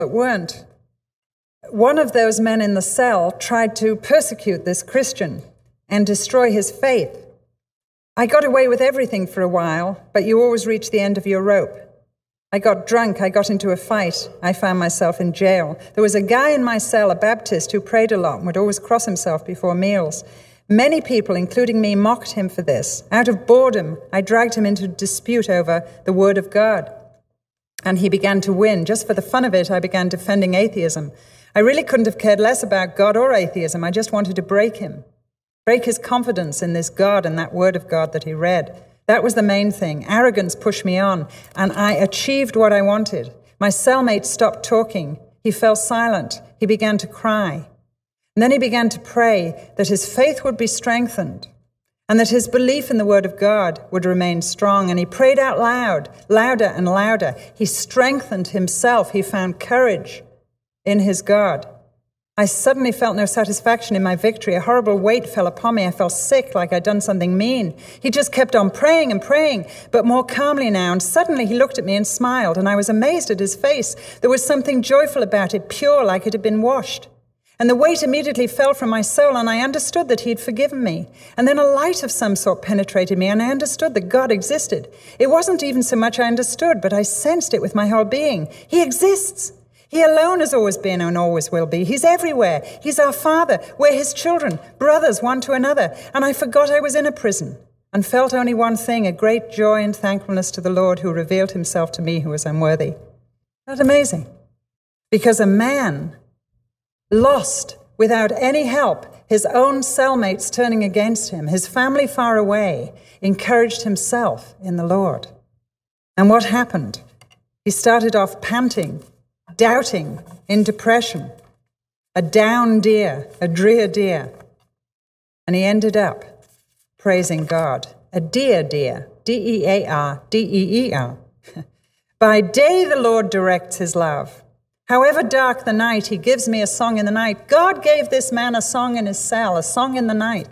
but weren't. One of those men in the cell tried to persecute this Christian and destroy his faith. I got away with everything for a while, but you always reach the end of your rope. I got drunk, I got into a fight, I found myself in jail. There was a guy in my cell, a Baptist, who prayed a lot and would always cross himself before meals. Many people, including me, mocked him for this. Out of boredom, I dragged him into a dispute over the Word of God. And he began to win. Just for the fun of it, I began defending atheism. I really couldn't have cared less about God or atheism. I just wanted to break him. Break his confidence in this God and that Word of God that he read. That was the main thing. Arrogance pushed me on, and I achieved what I wanted. My cellmate stopped talking. He fell silent. He began to cry. And then he began to pray that his faith would be strengthened and that his belief in the Word of God would remain strong. And he prayed out loud, louder and louder. He strengthened himself. He found courage in his God. I suddenly felt no satisfaction in my victory. A horrible weight fell upon me. I felt sick, like I'd done something mean. He just kept on praying and praying, but more calmly now. And suddenly he looked at me and smiled, and I was amazed at his face. There was something joyful about it, pure, like it had been washed. And the weight immediately fell from my soul, and I understood that he had forgiven me. And then a light of some sort penetrated me, and I understood that God existed. It wasn't even so much I understood, but I sensed it with my whole being. He exists. He alone has always been and always will be. He's everywhere. He's our Father. We're his children, brothers one to another. And I forgot I was in a prison and felt only one thing, a great joy and thankfulness to the Lord who revealed himself to me who was unworthy. That's amazing. Because a man lost without any help, his own cellmates turning against him, his family far away, encouraged himself in the Lord. And what happened? He started off panting, doubting, in depression, a down deer, a drear deer. And he ended up praising God. A dear, D-E-A-R, D-E-E-R. By day the Lord directs his love. However dark the night, he gives me a song in the night. God gave this man a song in his cell, a song in the night.